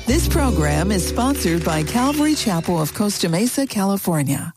This program is sponsored by Calvary Chapel of Costa Mesa, California.